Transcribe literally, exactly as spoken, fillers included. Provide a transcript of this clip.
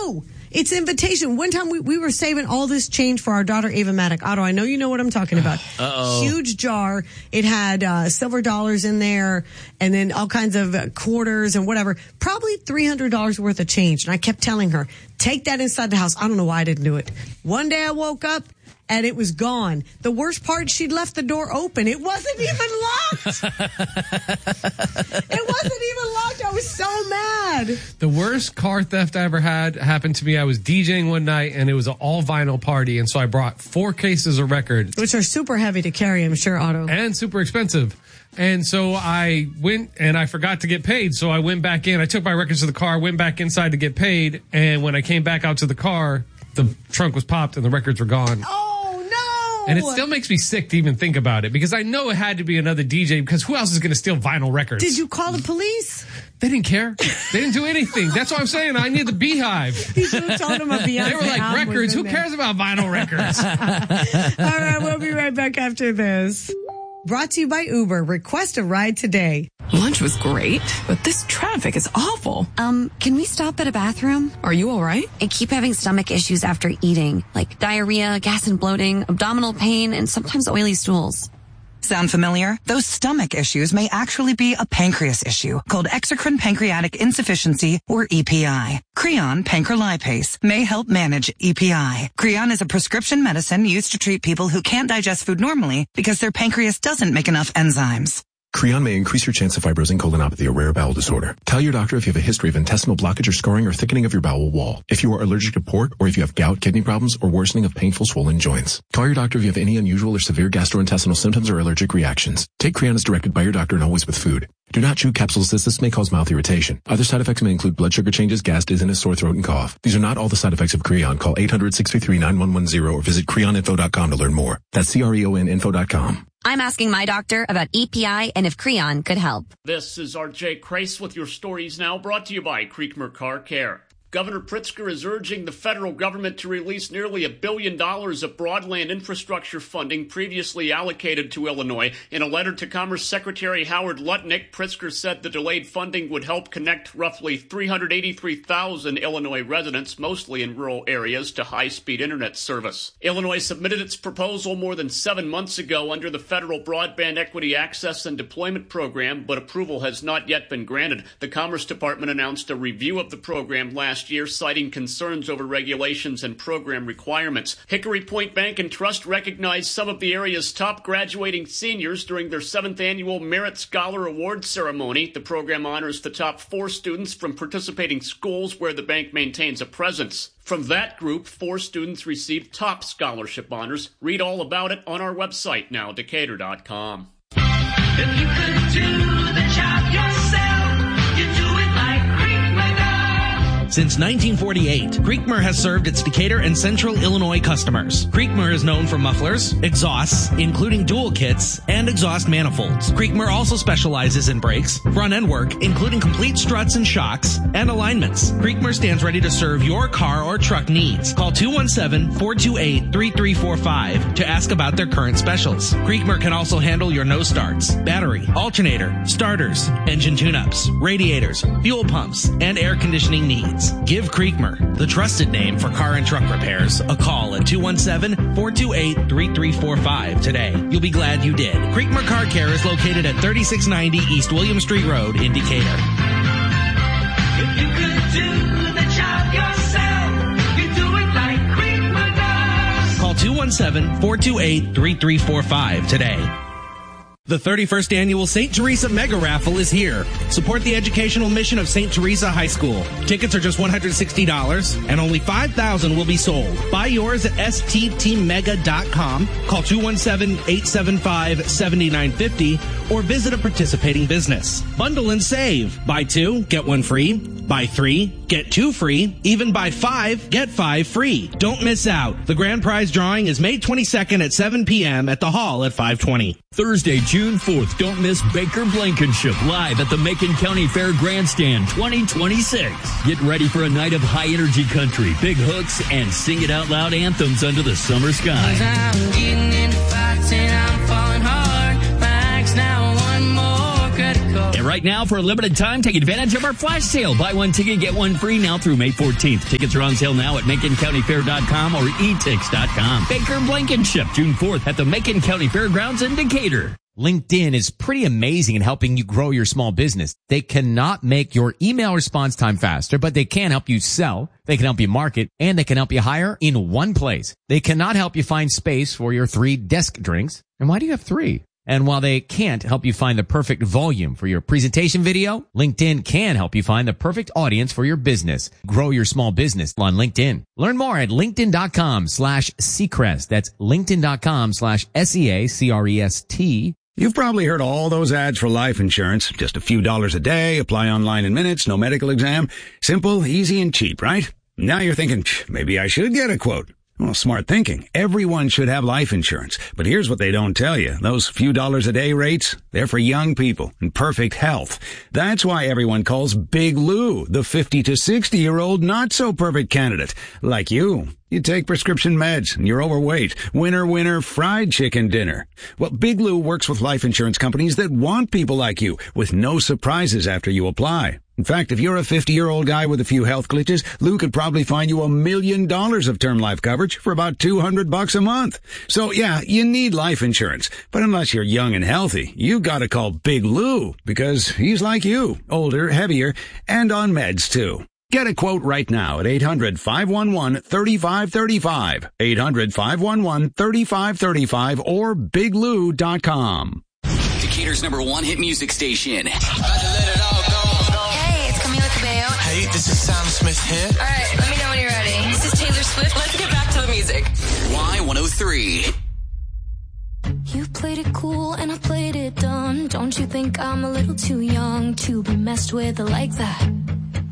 No, it's invitation. One time we, we were saving all this change for our daughter, Ava Maddock. Otto, I know you know what I'm talking about. Uh-oh. Huge jar. It had uh, silver dollars in there and then all kinds of uh, quarters and whatever. Probably three hundred dollars worth of change. And I kept telling her, take that inside the house. I don't know why I didn't do it. One day I woke up and it was gone. The worst part, she'd left the door open. It wasn't even locked. It wasn't even locked. I was so mad. The worst car theft I ever had happened to me. I was DJing one night, and it was an all-vinyl party, and so I brought four cases of records. Which are super heavy to carry, I'm sure, Otto. And super expensive. And so I went, and I forgot to get paid, so I went back in. I took my records to the car, went back inside to get paid, and when I came back out to the car, the trunk was popped, and the records were gone. Oh! And it still makes me sick to even think about it because I know it had to be another D J because who else is going to steal vinyl records? Did you call the police? They didn't care. They didn't do anything. That's what I'm saying. I need the Beehive. He should have told him a Beyonce. They were like, records? Who there. cares about vinyl records? All right, we'll be right back after this. Brought to you by Uber. Request a ride today. Lunch was great, but this traffic is awful. Um, can we stop at a bathroom? Are you all right? I keep having stomach issues after eating, like diarrhea, gas and bloating, abdominal pain, and sometimes oily stools. Sound familiar? Those stomach issues may actually be a pancreas issue called exocrine pancreatic insufficiency, or E P I. Creon pancrelipase may help manage E P I. Creon is a prescription medicine used to treat people who can't digest food normally because their pancreas doesn't make enough enzymes. Creon may increase your chance of fibrosing colonopathy, a rare bowel disorder. Tell your doctor if you have a history of intestinal blockage or scarring or thickening of your bowel wall, if you are allergic to pork, or if you have gout, kidney problems, or worsening of painful swollen joints. Call your doctor if you have any unusual or severe gastrointestinal symptoms or allergic reactions. Take Creon as directed by your doctor and always with food. Do not chew capsules as this may cause mouth irritation. Other side effects may include blood sugar changes, gas, dizziness, sore throat, and cough. These are not all the side effects of Creon. Call eight hundred, six three three, nine one one zero or visit creon info dot com to learn more. That's C R E O N info dot com. I'm asking my doctor about E P I and if Creon could help. This is R J Crace with your stories now, brought to you by Creekmer Car Care. Governor Pritzker is urging the federal government to release nearly a billion dollars of broadband infrastructure funding previously allocated to Illinois. In a letter to Commerce Secretary Howard Lutnick, Pritzker said the delayed funding would help connect roughly three hundred eighty-three thousand Illinois residents, mostly in rural areas, to high-speed internet service. Illinois submitted its proposal more than seven months ago under the Federal Broadband Equity Access and Deployment Program, but approval has not yet been granted. The Commerce Department announced a review of the program last year, citing concerns over regulations and program requirements. Hickory Point Bank and Trust recognized some of the area's top graduating seniors during their seventh annual Merit Scholar Award ceremony. The program honors the top four students from participating schools where the bank maintains a presence. From that group, four students received top scholarship honors. Read all about it on our website, now decatur dot com. If you could do the job yourself, you do it like Creekmer does. Since nineteen forty-eight, Creekmer has served its Decatur and Central Illinois customers. Creekmer is known for mufflers, exhausts, including dual kits, and exhaust manifolds. Creekmer also specializes in brakes, front-end work, including complete struts and shocks, and alignments. Creekmer stands ready to serve your car or truck needs. Call two one seven, four two eight, three three four five to ask about their current specials. Creekmer can also handle your no starts, battery, alternator, starters, engine tune-ups, radiators, fuel pumps, and air conditioning needs. Give Creekmer, the trusted name for car and truck repairs, a call at two one seven, four two eight, three three four five today. You'll be glad you did. Creekmer Car Care is located at thirty-six ninety East William Street Road in Decatur. If you could do the job yourself, you do it like Creekmer does. Call two one seven, four two eight, three three four five today. The thirty-first annual Saint Teresa Mega Raffle is here. Support the educational mission of Saint Teresa High School. Tickets are just one hundred sixty dollars and only five thousand will be sold. Buy yours at S T T mega dot com. Call two one seven, eight seven five, seven nine five zero or visit a participating business. Bundle and save. Buy two, get one free. Buy three, get two free. Even buy five, get five free. Don't miss out. The grand prize drawing is May twenty-second at seven p.m. at the hall at five twenty. Thursday, June fourth, don't miss Baker Blankenship live at the Macon County Fair Grandstand twenty twenty-six. Get ready for a night of high-energy country, big hooks, and sing it out loud anthems under the summer sky. I'm getting into fights and I'm falling hard. My ex now one more credit card. And right now, for a limited time, take advantage of our flash sale. Buy one ticket, get one free now through May fourteenth. Tickets are on sale now at Macon County Fair dot com or e tix dot com. Baker Blankenship, June fourth at the Macon County Fairgrounds in Decatur. LinkedIn is pretty amazing in helping you grow your small business. They cannot make your email response time faster, but they can help you sell, they can help you market, and they can help you hire in one place. They cannot help you find space for your three desk drinks. And why do you have three? And while they can't help you find the perfect volume for your presentation video, LinkedIn can help you find the perfect audience for your business. Grow your small business on LinkedIn. Learn more at linkedin.com slash Seacrest. That's linkedin.com slash S E A C R E S T. You've probably heard all those ads for life insurance. Just a few dollars a day, apply online in minutes, no medical exam. Simple, easy, and cheap, right? Now you're thinking, maybe I should get a quote. Well, smart thinking. Everyone should have life insurance. But here's what they don't tell you. Those few dollars a day rates, they're for young people in perfect health. That's why everyone calls Big Lou the fifty to sixty year old not so perfect candidate. Like you. You take prescription meds and you're overweight. Winner, winner, fried chicken dinner. Well, Big Lou works with life insurance companies that want people like you with no surprises after you apply. In fact, if you're a fifty-year-old guy with a few health glitches, Lou could probably find you a million dollars of term life coverage for about two hundred bucks a month. So yeah, you need life insurance. But unless you're young and healthy, you gotta call Big Lou because he's like you, older, heavier, and on meds too. Get a quote right now at eight hundred, five one one, three five three five, eight hundred, five one one, three five three five, or big lou dot com. Decatur's number one hit music station. Hey, it's Camila Cabello. Hey, this is Sam Smith here. All right, let me know when you're ready. This is Taylor Swift. Let's get back to the music. Y one oh three. You played it cool and I played it dumb. Don't you think I'm a little too young to be messed with like that?